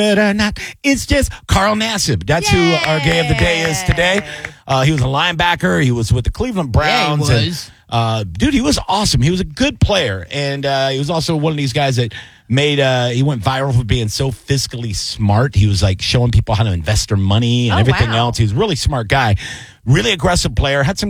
good or not. It's just Carl Nassib. That's who our gay of the day is today. He was a linebacker. He was with the Cleveland Browns. Yeah, he was. And, dude, he was awesome. He was a good player. And he was also one of these guys that he went viral for being so fiscally smart. He was like showing people how to invest their money and everything else. He was a really smart guy. Really aggressive player. Had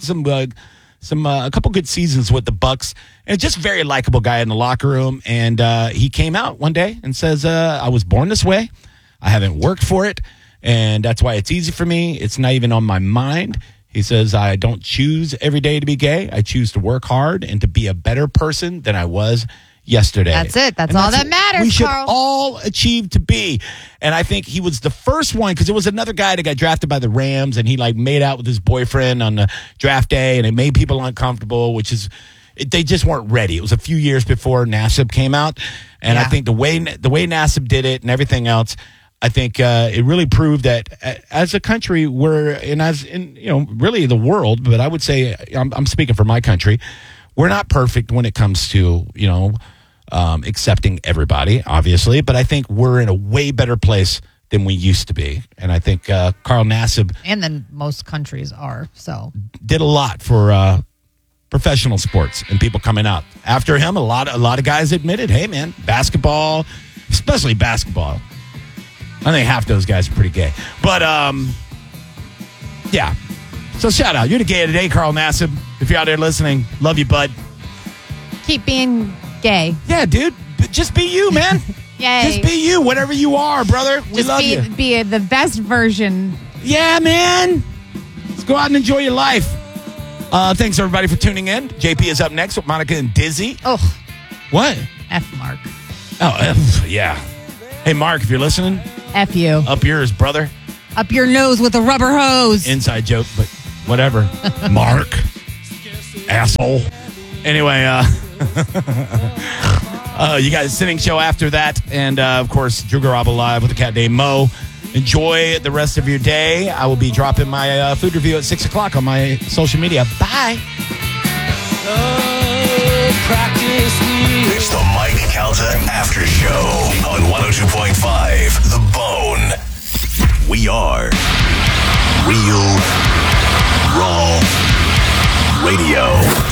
a couple good seasons with the Bucs, and just very likable guy in the locker room. And he came out one day and says, I was born this way. I haven't worked for it, and that's why it's easy for me. It's not even on my mind. He says, I don't choose every day to be gay. I choose to work hard and to be a better person than I was yesterday. That's it. That's all that matters, we should Carl. all achieve to be. And I think he was the first one, because there was another guy that got drafted by the Rams, and he like made out with his boyfriend on the draft day, and it made people uncomfortable, which is they just weren't ready. It was a few years before Nassib came out, and I think the way Nassib did it and everything else, I think it really proved that as a country, really the world, but I would say I'm speaking for my country, we're not perfect when it comes to accepting everybody, obviously, but I think we're in a way better place than we used to be. And I think Carl Nassib, and then most countries are, so did a lot for professional sports and people coming out after him. A lot of guys admitted, hey man, basketball, especially basketball, I think half those guys are pretty gay. But yeah, so shout out, you're the gay of the day, Carl Nassib. If you're out there listening, love you, bud. Keep being gay. Yeah, dude. Just be you, man. Yay. Just be you, whatever you are, brother. We love you. Be the best version. Yeah, man. Let's go out and enjoy your life. Thanks, everybody, for tuning in. JP is up next with Monica and Dizzy. Oh. What? F Mark. Oh, F, yeah. Hey, Mark, if you're listening. F you. Up yours, brother. Up your nose with a rubber hose. Inside joke, but whatever. Mark. Asshole. Anyway, you guys, sitting show after that. And, of course, Drew Garabo live with the cat named Mo. Enjoy the rest of your day. I will be dropping my food review at 6 o'clock on my social media. Bye. It's the Mike Calta After Show on 102.5 The Bone. We are Real Raw Radio.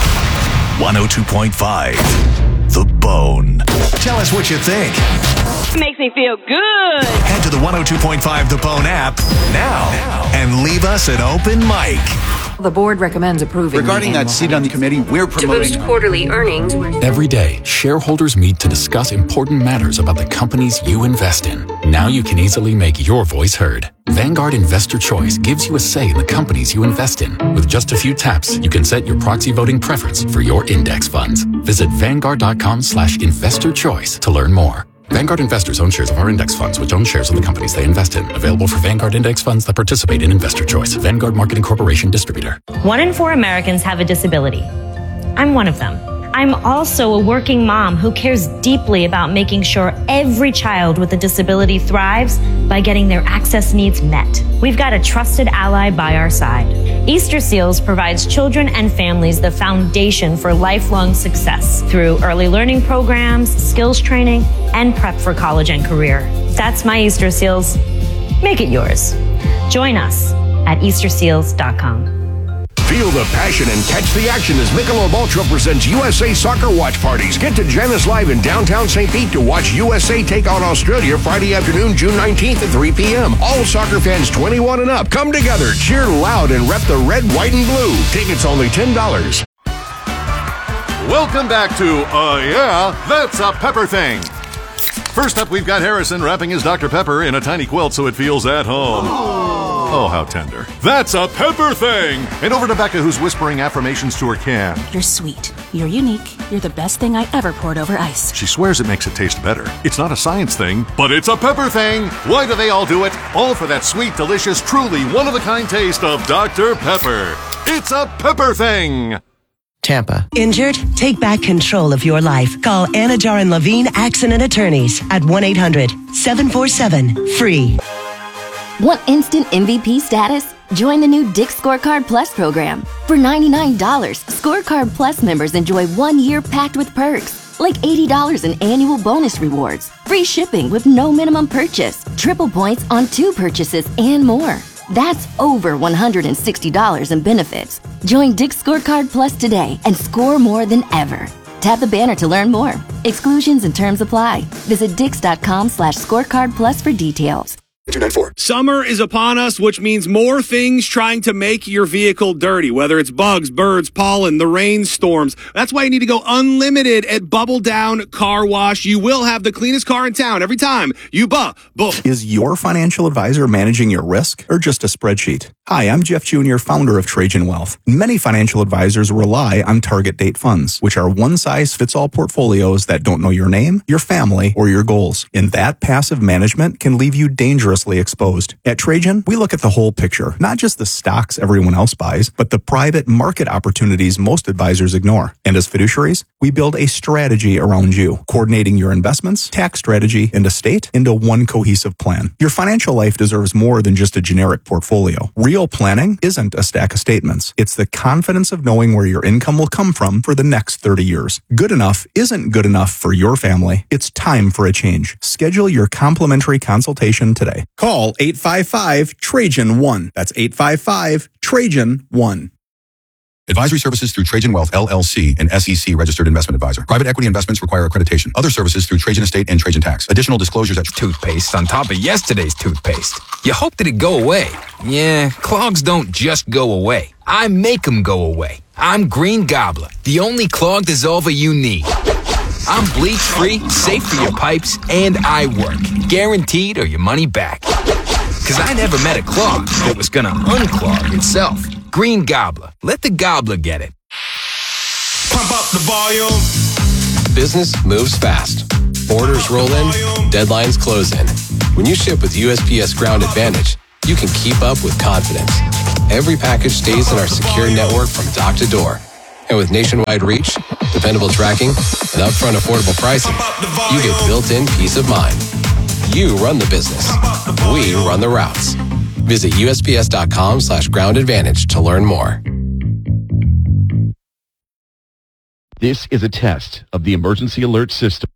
102.5 The Bone. Tell us what you think. It makes me feel good. Head to the 102.5 The Bone app now and leave us an open mic. The board recommends approving. Regarding that seat on the committee, we're promoting to boost quarterly earnings. Every day, shareholders meet to discuss important matters about the companies you invest in. Now you can easily make your voice heard. Vanguard Investor Choice gives you a say in the companies you invest in. With just a few taps, you can set your proxy voting preference for your index funds. Visit Vanguard.com/investorchoice to learn more. Vanguard investors own shares of our index funds, which own shares of the companies they invest in. Available for Vanguard index funds that participate in Investor Choice. Vanguard Marketing Corporation distributor. 1 in 4 Americans have a disability. I'm one of them. I'm also a working mom who cares deeply about making sure every child with a disability thrives by getting their access needs met. We've got a trusted ally by our side. Easter Seals provides children and families the foundation for lifelong success through early learning programs, skills training, and prep for college and career. That's my Easter Seals. Make it yours. Join us at easterseals.com. Feel the passion and catch the action as Michelob Ultra presents USA Soccer Watch Parties. Get to Janice Live in downtown St. Pete to watch USA take on Australia Friday afternoon, June 19th at 3 p.m. All soccer fans 21 and up, come together, cheer loud, and rep the red, white, and blue. Tickets only $10. Welcome back to Yeah, That's a Pepper Thing. First up, we've got Harrison wrapping his Dr. Pepper in a tiny quilt so it feels at home. Oh, how tender. That's a Pepper Thing! And over to Becca, who's whispering affirmations to her can. You're sweet. You're unique. You're the best thing I ever poured over ice. She swears it makes it taste better. It's not a science thing, but it's a Pepper Thing! Why do they all do it? All for that sweet, delicious, truly one-of-a-kind taste of Dr. Pepper. It's a Pepper Thing! Tampa. Injured? Take back control of your life. Call Anajar and Levine Accident Attorneys at 1-800-747-FREE. Want instant MVP status? Join the new Dick's Scorecard Plus program. For $99, Scorecard Plus members enjoy 1 year packed with perks, Like $80 in annual bonus rewards, free shipping with no minimum purchase, triple points on 2 purchases, and more. That's over $160 in benefits. Join Dick's Scorecard Plus today and score more than ever. Tap the banner to learn more. Exclusions and terms apply. Visit dix.com/scorecard plus for details. Summer is upon us, which means more things trying to make your vehicle dirty, whether it's bugs, birds, pollen, the rainstorms. That's why you need to go unlimited at Bubble Down Car Wash. You will have the cleanest car in town every time you Is your financial advisor managing your risk or just a spreadsheet? Hi, I'm Jeff Jr., founder of Trajan Wealth. Many financial advisors rely on target date funds, which are one-size-fits-all portfolios that don't know your name, your family, or your goals. And that passive management can leave you dangerously exposed. At Trajan, we look at the whole picture, not just the stocks everyone else buys, but the private market opportunities most advisors ignore. And as fiduciaries, we build a strategy around you, coordinating your investments, tax strategy, and estate into one cohesive plan. Your financial life deserves more than just a generic portfolio. Real planning isn't a stack of statements. It's the confidence of knowing where your income will come from for the next 30 years. Good enough isn't good enough for your family. It's time for a change. Schedule your complimentary consultation today. Call 855-TRAJAN-1. That's 855-TRAJAN-1. Advisory services through Trajan Wealth, LLC, an SEC registered investment advisor. Private equity investments require accreditation. Other services through Trajan Estate and Trajan Tax. Additional disclosures at toothpaste on top of yesterday's toothpaste. You hope that it go away. Yeah, clogs don't just go away. I make them go away. I'm Green Gobbler, the only clog dissolver you need. I'm bleach-free, safe for your pipes, and I work. Guaranteed or your money back. Because I never met a clog that was gonna unclog itself. Green Gobbler. Let the gobbler get it. Pump up the volume. Business moves fast. Orders roll in, deadlines close in. When you ship with USPS Ground Advantage, you can keep up with confidence. Every package stays in our secure network from dock to door. And with nationwide reach, dependable tracking, and upfront affordable pricing, you get built-in peace of mind. You run the business. We run the routes. Visit USPS.com/Ground Advantage to learn more. This is a test of the emergency alert system.